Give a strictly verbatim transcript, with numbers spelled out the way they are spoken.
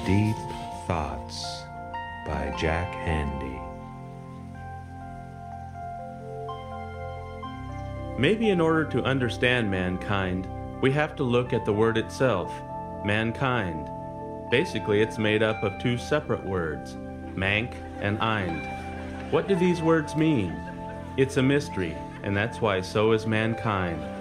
Deep Thoughts by Jack Handey. Maybe in order to understand mankind, we have to look at the word itself, mankind. Basically, it's made up of two separate words, mank and eind. What do these words mean? It's a mystery, and that's why so is mankind.